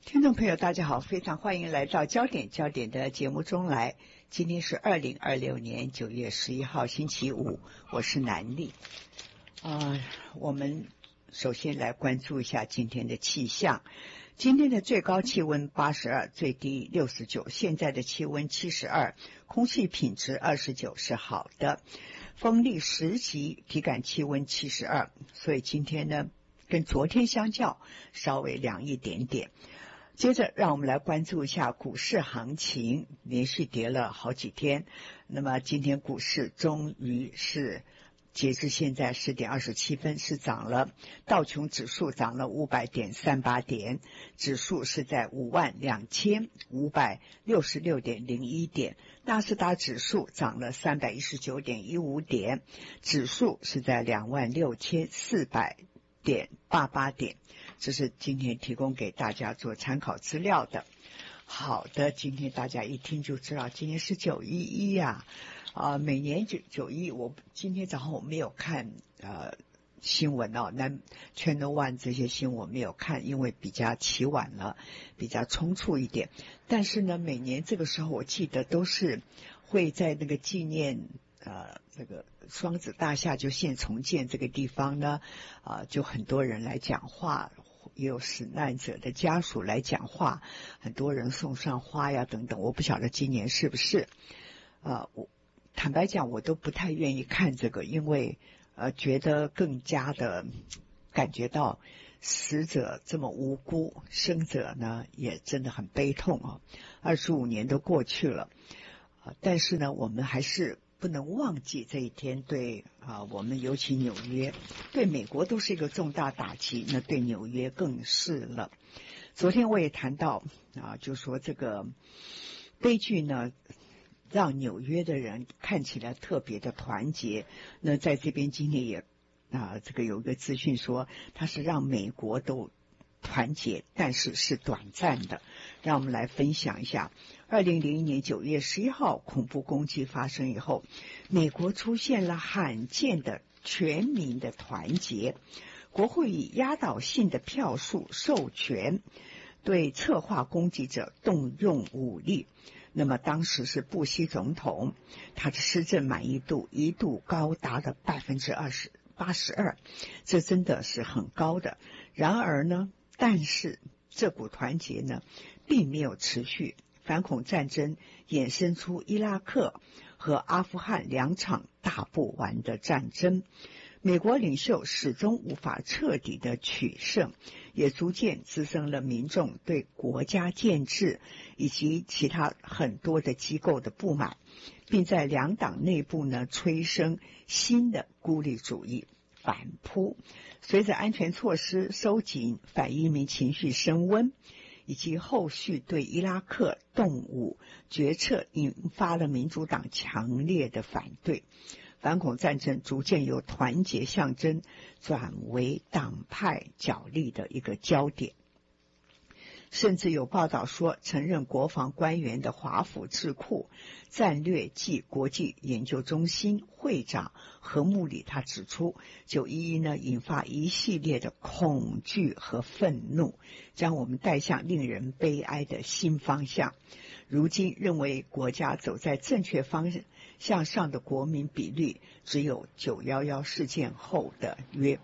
听众朋友大家好，非常欢迎来到焦点的节目中来。今天是2026年9月11号星期五，我是南丽。我们首先来关注一下今天的气象。今天的最高气温82，最低69，现在的气温72，空气品质29，是好的。风力10级，体感气温72，所以今天呢跟昨天相较稍微凉一点点。接着让我们来关注一下股市行情，连续跌了好几天，那么今天股市终于是截至现在10点27分是涨了，道琼指数涨了500.38点，指数是在52566.01点，纳斯达指数涨了319.15点，指数是在26400.88点，这是今天提供给大家做参考资料的。好的，今天大家一听就知道今天是911呀。每年911，我今天早上我没有看新闻Channel One 这些新闻我没有看，因为比较起晚了，比较匆促一点。但是呢，每年这个时候我记得都是会在那个纪念这个双子大厦就现重建这个地方呢，就很多人来讲话，也有死难者的家属来讲话，很多人送上花呀等等。我不晓得今年是不是我坦白讲我都不太愿意看这个，因为觉得更加的感觉到死者这么无辜，生者呢也真的很悲痛25年都过去了，但是呢我们还是不能忘记这一天对我们尤其纽约，对美国都是一个重大打击，那对纽约更是了。昨天我也谈到就说这个悲剧呢让纽约的人看起来特别的团结，那在这边今天也这个有一个资讯说它是让美国都团结，但是是短暂的。让我们来分享一下2001年9月11号恐怖攻击发生以后，美国出现了罕见的全民的团结，国会以压倒性的票数授权对策划攻击者动用武力。那么当时是布希总统，他的施政满意度一度高达了82%，这真的是很高的。然而呢，但是这股团结呢并没有持续，反恐战争衍生出伊拉克和阿富汗两场打不完的战争，美国领袖始终无法彻底的取胜，也逐渐滋生了民众对国家建制以及其他很多的机构的不满，并在两党内部呢催生新的孤立主义反扑。随着安全措施收紧，反移民情绪升温，以及后续对伊拉克动武决策引发了民主党强烈的反对，反恐战争逐渐由团结象征转为党派角力的一个焦点。甚至有报道说，曾任国防官员的华府智库战略暨国际研究中心会长何穆里他指出，911呢引发一系列的恐惧和愤怒，将我们带向令人悲哀的新方向。如今认为国家走在正确方向上的国民比率只有911事件后的约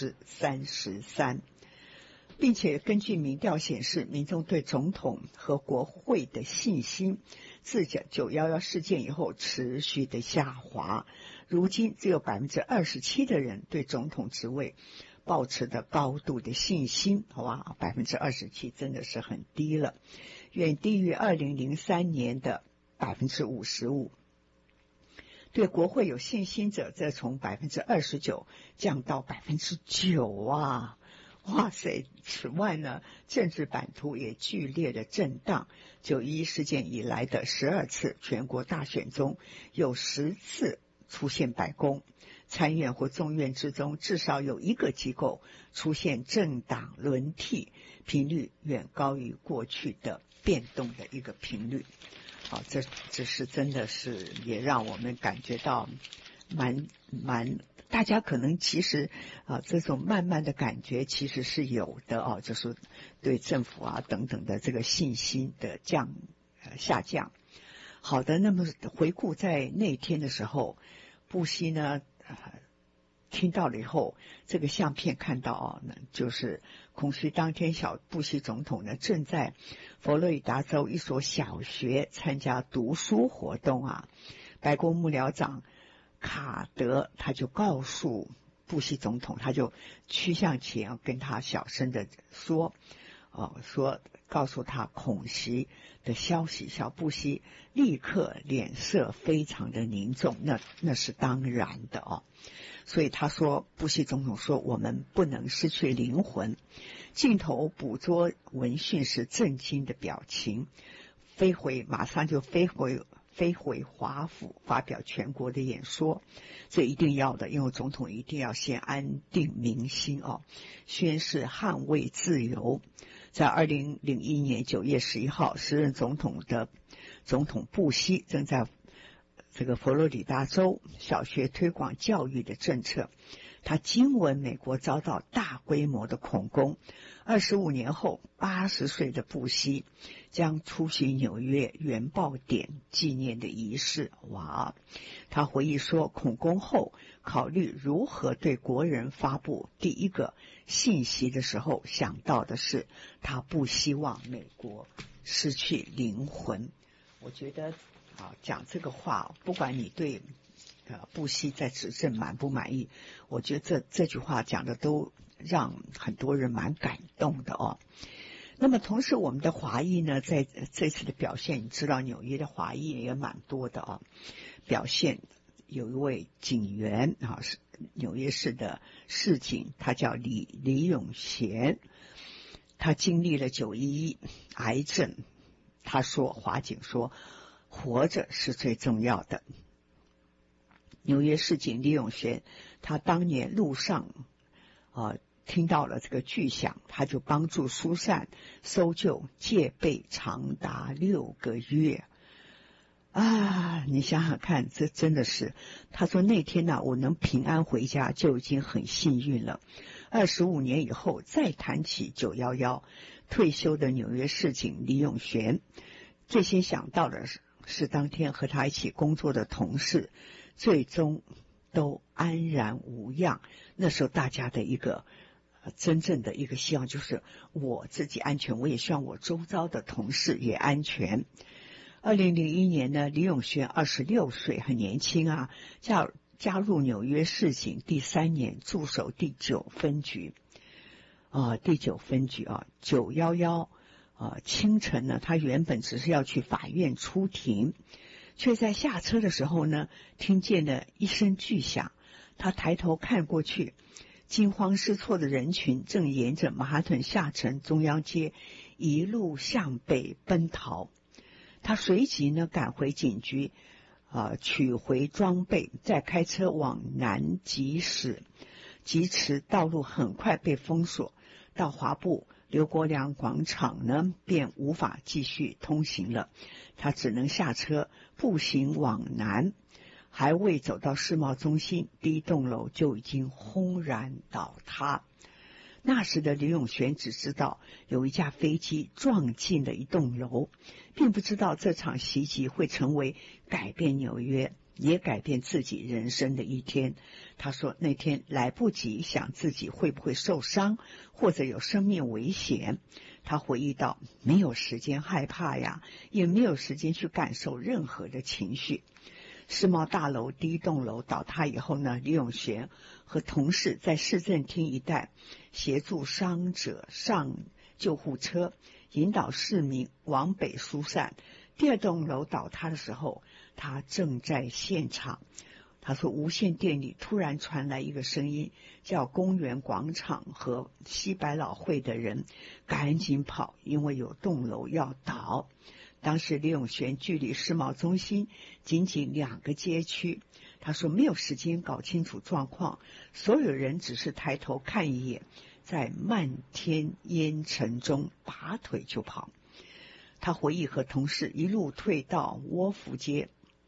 33%。并且根据民调显示，民众对总统和国会的信心自911事件以后持续的下滑，如今只有27%的人对总统职位抱持的高度的信心，好吧，27%真的是很低了，远低于2003年的55%。对国会有信心者则从29%降到9%啊！哇塞！此外呢，政治版图也剧烈的震荡。911事件以来的12次全国大选中，有10次出现白宫，参院或众院之中至少有一个机构出现政党轮替，频率远高于过去的变动的一个频率。这是真的是也让我们感觉到蛮，大家可能其实这种慢慢的感觉其实是有的就是对政府等等的这个信心的下降。好的，那么回顾在那天的时候，布希呢听到了以后，这个相片看到就是恐惧当天布希总统呢正在佛罗里达州一所小学参加读书活动白宫幕僚长卡德他就告诉布希总统，他就趋向前跟他小声的说告诉他恐袭的消息，小布希立刻脸色非常的凝重，那是当然的所以他说，布希总统说，我们不能失去灵魂。镜头捕捉闻讯时震惊的表情，马上就飞回华府发表全国的演说。这一定要的，因为总统一定要先安定民心宣誓捍卫自由。在2001年9月11号，时任总统布希正在这个佛罗里达州小学推广教育的政策，他惊闻美国遭到大规模的恐攻。25年后，80岁的布希将出席纽约原爆点纪念的仪式。他回忆说，恐攻后考虑如何对国人发布第一个信息的时候，想到的是他不希望美国失去灵魂。我觉得讲这个话，不管你对布希在执政满不满意，我觉得这句话讲的都让很多人蛮感动的那么同时我们的华裔呢，在这次的表现，你知道纽约的华裔也蛮多的表现有一位警员是纽约市的市警，他叫李永贤，他经历了911癌症，他说华警说活着是最重要的。纽约市警李永贤，他当年路上听到了这个巨响，他就帮助疏散搜救，戒备长达6个月你想想看，这真的是，他说那天我能平安回家就已经很幸运了。25年以后再谈起911，退休的纽约市警李永贤最先想到的是当天和他一起工作的同事最终都安然无恙。那时候大家的一个真正的一个希望就是我自己安全，我也希望我周遭的同事也安全。2001年呢，李永贤26岁，很年轻加入纽约市警第3年，驻守第9分局911清晨呢，他原本只是要去法院出庭，却在下车的时候呢，听见了一声巨响。他抬头看过去，惊慌失措的人群正沿着曼哈顿下城中央街一路向北奔逃。他随即呢赶回警局取回装备，再开车往南疾驰，道路很快被封锁，到华埠刘国梁广场呢便无法继续通行了，他只能下车步行往南，还未走到世贸中心，第一栋楼就已经轰然倒塌。那时的李永贤只知道有一架飞机撞进了一栋楼，并不知道这场袭击会成为改变纽约也改变自己人生的一天。他说那天来不及想自己会不会受伤或者有生命危险，他回忆到没有时间害怕呀，也没有时间去感受任何的情绪。世贸大楼第一栋楼倒塌以后呢，李永贤和同事在市政厅一带协助伤者上救护车，引导市民往北疏散。第二栋楼倒塌的时候，他正在现场。他说无线电里突然传来一个声音，叫公园广场和西百老汇的人赶紧跑，因为有栋楼要倒。当时李永贤距离世贸中心仅仅2个街区，他说没有时间搞清楚状况，所有人只是抬头看一眼，在漫天烟尘中拔腿就跑。他回忆和同事一路退到窝福街，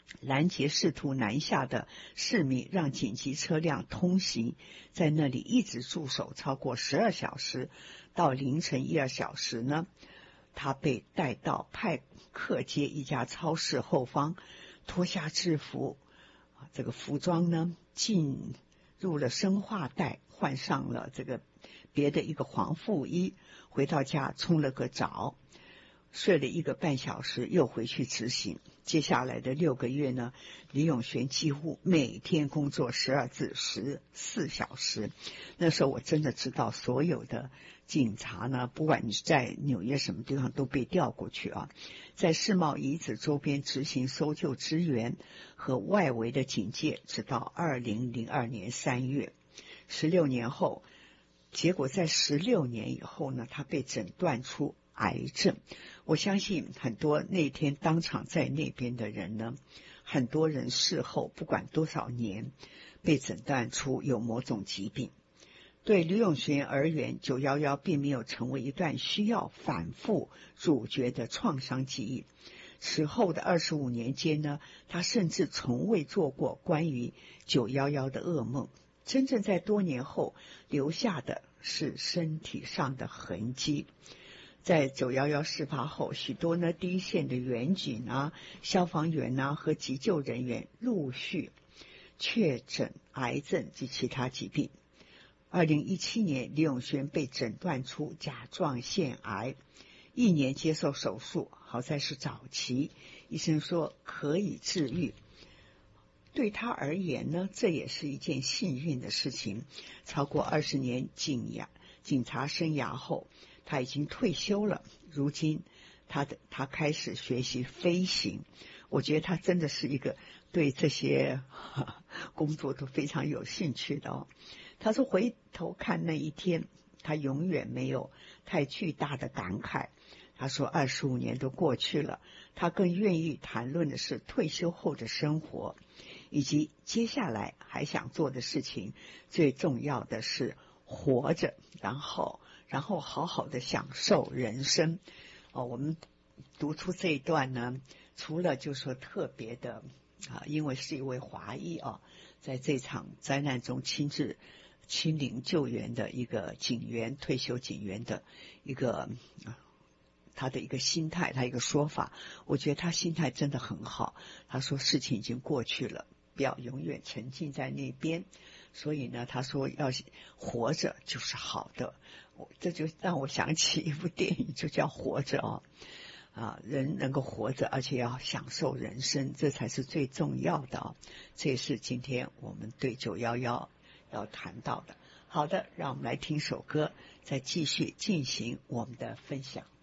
拦截试图南下的市民，让紧急车辆通行，在那里一直驻守超过12小时，到凌晨1、2小时呢，他被带到派克街一家超市后方，脱下制服，这个服装呢进入了生化袋，换上了这个别的一个黄附衣，回到家冲了个澡，睡了1个半小时，又回去执行。接下来的6个月呢，李永璇几乎每天工作12至14小时。那时候我真的知道，所有的警察呢，不管你是在纽约什么地方，都被调过去啊，在世贸遗址周边执行搜救支援和外围的警戒，直到2002年3月，16年后，结果在16年以后呢，他被诊断出癌症。我相信很多那天当场在那边的人呢，很多人事后不管多少年被诊断出有某种疾病。对吕永璇而言，911并没有成为一段需要反复咀嚼的创伤记忆。此后的25年间呢，他甚至从未做过关于911的噩梦。真正在多年后留下的是身体上的痕迹。在911事发后，许多呢第一线的员警啊、消防员啊和急救人员陆续确诊癌症及其他疾病。2017年，李永璇被诊断出甲状腺癌，1年接受手术，好在是早期，医生说可以治愈。对他而言呢，这也是一件幸运的事情。超过20年警察生涯后，他已经退休了。如今他开始学习飞行。我觉得他真的是一个对这些工作都非常有兴趣的哦。他说回头看那一天，他永远没有太巨大的感慨。他说25年都过去了，他更愿意谈论的是退休后的生活，以及接下来还想做的事情。最重要的是活着，然后好好的享受人生。我们读出这一段呢，除了就说特别的因为是一位华裔在这场灾难中亲临救援的一个警员，退休警员的一个他的一个心态，他一个说法，我觉得他心态真的很好。他说事情已经过去了，不要永远沉浸在那边。所以呢，他说要活着就是好的。这就让我想起一部电影，就叫《活着》人能够活着，而且要享受人生，这才是最重要的这也是今天我们对911要谈到的。好的，让我们来听首歌，再继续进行我们的分享。